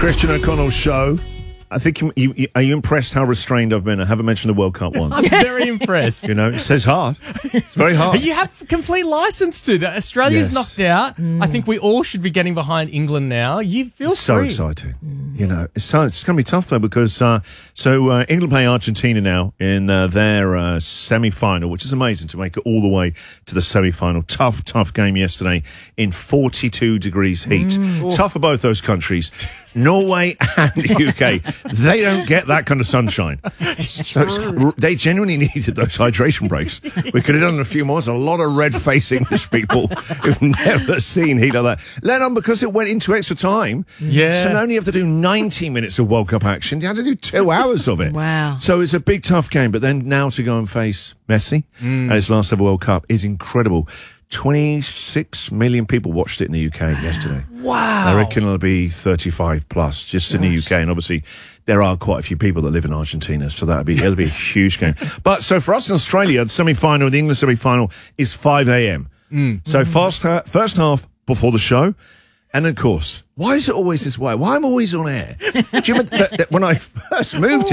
Christian O'Connell Show. I think are you impressed how restrained I've been? I haven't mentioned the World Cup once. I'm very impressed. You know, it says hard. It's very hard. You have complete license to that. Australia's Yes. knocked out. I think we all should be getting behind England now. You feel So free. exciting. You know, it's going to be tough though because England play Argentina now in their semi-final, which is amazing to make it all the way to the semi-final. Tough game yesterday in 42 degrees heat. Tough for both those countries. Norway and the UK. They don't get that kind of sunshine. So they genuinely needed those hydration breaks. We could have done a few more. There's a lot of red-faced English people who've never seen heat like that. Let on because it went into extra time. Yeah. So not only have to do 90 minutes of World Cup action, you had to do 2 hours of it. Wow. So it's a big, tough game. But then now to go and face Messi at his last ever World Cup is incredible. 26 million people watched it in the UK yesterday. Wow. I reckon it'll be 35 plus just in the UK. And obviously, there are quite a few people that live in Argentina. So it'll be a huge game. But so for us in Australia, the semi-final, the England semi-final is 5 a.m. So first half before the show. And of course, why is it always this way? Why am I always on air? Do you remember that when I first moved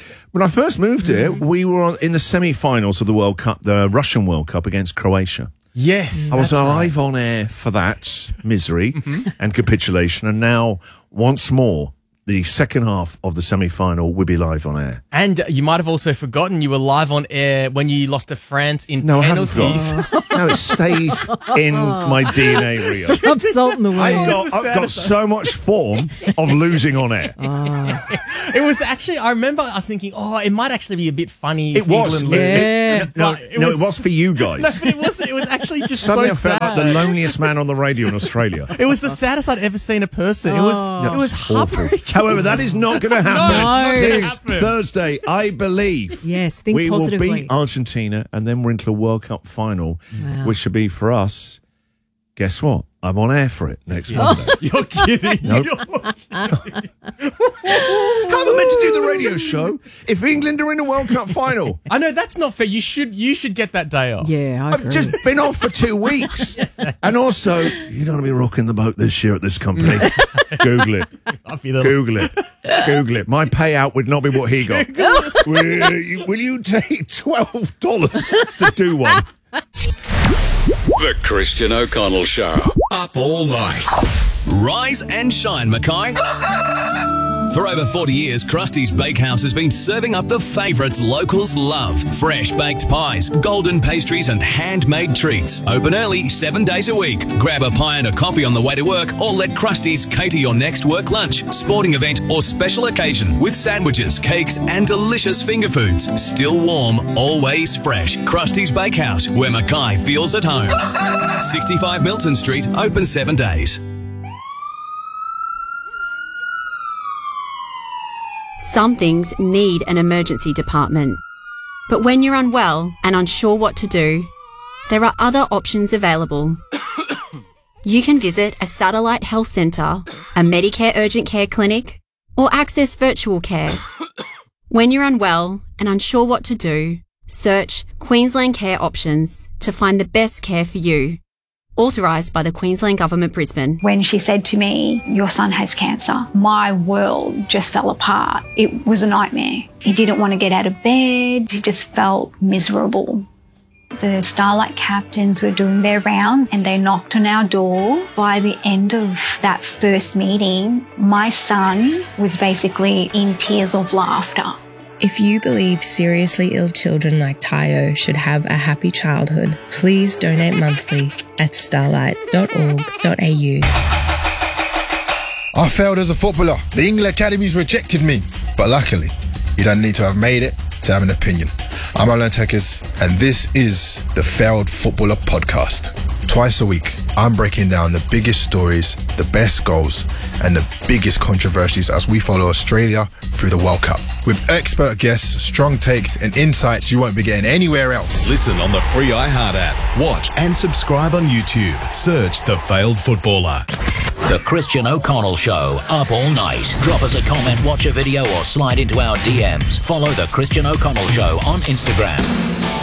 here, we were in the semi-finals of the World Cup, the Russian World Cup against Croatia. Yes. I was live on air for that misery and capitulation. And now, once more, the second half of the semi-final will be live on air. And you might have also forgotten you were live on air when you lost to France in penalties. I haven't forgotten. No, it stays in my DNA, Rio. Rub salt in the wound. I've got so much form of losing on air. It was actually, I remember I was thinking, it might actually be a bit funny if It was. England lose. Yeah. It was for you guys. No, but it wasn't. It was actually just Suddenly so I felt sad. like the loneliest man on the radio in Australia. It was the saddest I'd ever seen a person. It was Awful. heartbreaking. However, that is not going to happen. No, it's not Next gonna happen. Thursday, I believe. Yes, think we positively. will beat Argentina, and then we're into a World Cup final, which should be for us. Guess what? I'm on air for it next Monday. You're kidding. Nope. How am I meant to do the radio show if England are in the World Cup final? I know that's not fair. You should get that day off. Yeah, I agree. I've just been off for 2 weeks. And also, you don't want to be rocking the boat this year at this company. Google it. Google it. Google it. My payout would not be what he got. Will you take $12 to do one? The Christian O'Connell Show. Up all night. Rise and shine, Mackay. For over 40 years, Krusty's Bakehouse has been serving up the favourites locals love. Fresh baked pies, golden pastries and handmade treats. Open early 7 days a week. Grab a pie and a coffee on the way to work or let Krusty's cater your next work lunch, sporting event or special occasion with sandwiches, cakes and delicious finger foods. Still warm, always fresh. Krusty's Bakehouse, where Mackay feels at home. 65 Milton Street, open 7 days. Some things need an emergency department. But when you're unwell and unsure what to do, there are other options available. You can visit a satellite health centre, a Medicare urgent care clinic, or access virtual care. When you're unwell and unsure what to do, search Queensland Care Options to find the best care for you. Authorised by the Queensland Government, Brisbane. When she said to me, "Your son has cancer," my world just fell apart. It was a nightmare. He didn't want to get out of bed. He just felt miserable. The Starlight captains were doing their round and they knocked on our door. By the end of that first meeting, my son was basically in tears of laughter. If you believe seriously ill children like Tayo should have a happy childhood, please donate monthly at starlight.org.au. I failed as a footballer. The England Academies rejected me. But luckily, you don't need to have made it to have an opinion. I'm Alan Tekers, and this is the Failed Footballer Podcast. Twice a week, I'm breaking down the biggest stories, the best goals, and the biggest controversies as we follow Australia through the World Cup. With expert guests, strong takes, and insights you won't be getting anywhere else. Listen on the free iHeart app. Watch and subscribe on YouTube. Search The Failed Footballer. The Christian O'Connell Show, up all night. Drop us a comment, watch a video, or slide into our DMs. Follow The Christian O'Connell Show on Instagram.